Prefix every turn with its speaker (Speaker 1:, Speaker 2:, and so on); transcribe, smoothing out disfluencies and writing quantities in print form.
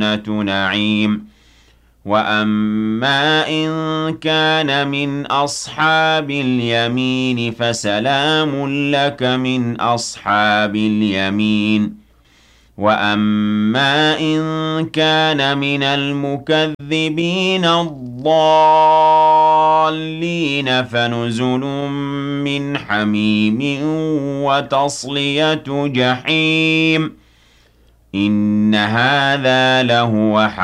Speaker 1: نعيم وأما إن كان من أصحاب اليمين فسلام لك من أصحاب اليمين وأما إن كان من المكذبين الضالين فنزل من حميم وتصلية جحيم إن هذا لهو